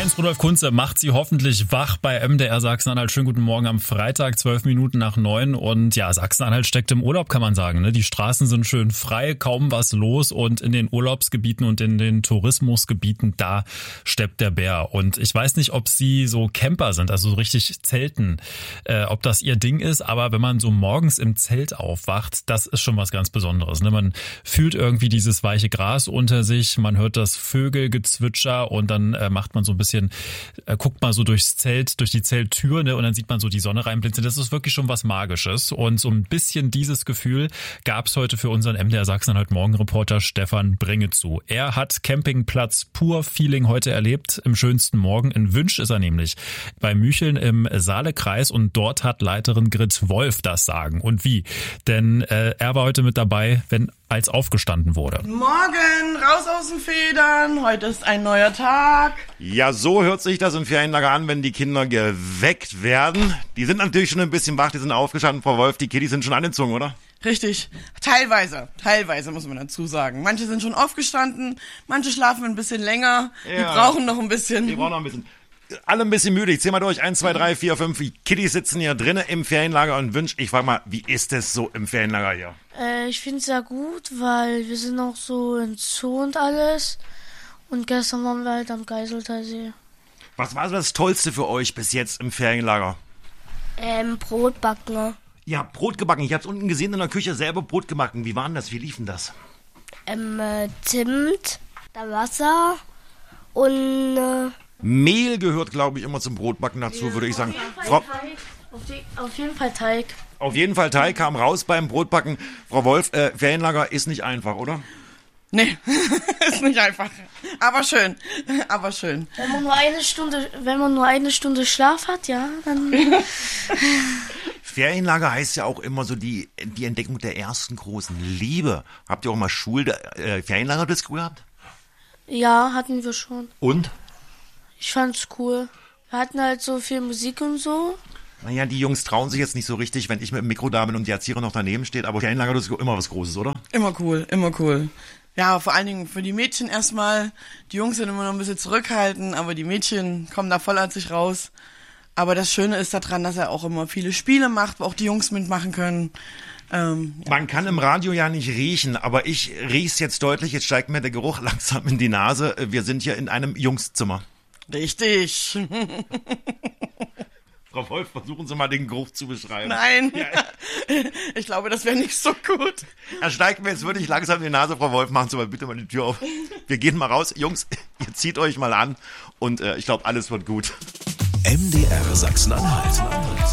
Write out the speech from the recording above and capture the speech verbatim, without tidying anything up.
Heinz Rudolf Kunze macht Sie hoffentlich wach bei M D R Sachsen-Anhalt. Schönen guten Morgen am Freitag, zwölf Minuten nach neun. Und ja, Sachsen-Anhalt steckt im Urlaub, kann man sagen. Die Straßen sind schön frei, kaum was los. Und in den Urlaubsgebieten und in den Tourismusgebieten, da steppt der Bär. Und ich weiß nicht, ob Sie so Camper sind, also so richtig Zelten, äh, ob das Ihr Ding ist. Aber wenn man so morgens im Zelt aufwacht, das ist schon was ganz Besonderes. Ne? Man fühlt irgendwie dieses weiche Gras unter sich, man hört das Vögelgezwitscher und dann äh, macht man so ein bisschen, äh, guckt mal so durchs Zelt, durch die Zelttür, ne, und dann sieht man so die Sonne reinblinzeln. Das ist wirklich schon was Magisches. Und so ein bisschen dieses Gefühl gab es heute für unseren M D R Sachsen-Anhalt Morgenreporter Stefan Bringezu. Er hat Campingplatz pur Feeling heute erlebt. Im schönsten Morgen in Wünsch ist er nämlich bei Mücheln im Saalekreis und dort hat Leiterin Grit Wolf das Sagen. Und wie? Denn äh, er war heute mit dabei, wenn als aufgestanden wurde. Morgen, raus aus den Federn, heute ist ein neuer Tag. Ja, so hört sich das im Ferienlager an, wenn die Kinder geweckt werden. Die sind natürlich schon ein bisschen wach, die sind aufgestanden, Frau Wolf, die Kiddies sind schon angezogen, oder? Richtig, teilweise, teilweise muss man dazu sagen. Manche sind schon aufgestanden, manche schlafen ein bisschen länger, ja, die brauchen noch ein bisschen. Die brauchen noch ein bisschen. Alle ein bisschen müde. Ich zähl mal durch. Eins, zwei, drei, vier, fünf. Die Kiddies sitzen hier drinnen im Ferienlager und Wünsch. Ich frage mal, wie ist es so im Ferienlager hier? Äh, ich finde es sehr gut, weil wir sind auch so im Zoo und alles. Und gestern waren wir halt am Geiseltalsee. Was war so das Tollste für euch bis jetzt im Ferienlager? Ähm, Brotbacken. Ja, Brot gebacken. Ich hab's unten gesehen in der Küche, selber Brot gebacken. Wie war denn das? Wie lief denn das? Ähm, äh, Zimt, da Wasser und... Äh, Mehl gehört, glaube ich, immer zum Brotbacken dazu, ja, würde ich sagen. Frau, auf, die, auf jeden Fall Teig. Auf jeden Fall Teig kam raus beim Brotbacken. Frau Wolf, äh, Ferienlager ist nicht einfach, oder? Nee, ist nicht einfach. Aber schön, aber schön. Wenn man nur eine Stunde, wenn man nur eine Stunde Schlaf hat, ja, dann... Ferienlager heißt ja auch immer so die, die Entdeckung der ersten großen Liebe. Habt ihr auch mal Schul- äh, Ferienlager-Disco gehabt? Ja, hatten wir schon. Und? Ich fand's cool. Wir hatten halt so viel Musik und so. Naja, die Jungs trauen sich jetzt nicht so richtig, wenn ich mit dem Mikro da bin und die Erzieherin noch daneben steht, aber Ferienlager, das ist immer was Großes, oder? Immer cool, immer cool. Ja, vor allen Dingen für die Mädchen erstmal. Die Jungs sind immer noch ein bisschen zurückhaltend, aber die Mädchen kommen da voll an sich raus. Aber das Schöne ist daran, dass er auch immer viele Spiele macht, wo auch die Jungs mitmachen können. Ähm, ja. Man kann im Radio ja nicht riechen, aber ich riech's jetzt deutlich, jetzt steigt mir der Geruch langsam in die Nase. Wir sind hier in einem Jungszimmer. Richtig. Frau Wolf, versuchen Sie mal den Geruch zu beschreiben. Nein, ja. Ich glaube, das wäre nicht so gut. Er steigt mir jetzt wirklich langsam in die Nase, Frau Wolf. Machen Sie mal bitte mal die Tür auf. Wir gehen mal raus. Jungs, ihr zieht euch mal an und äh, ich glaube, alles wird gut. M D R Sachsen-Anhalt.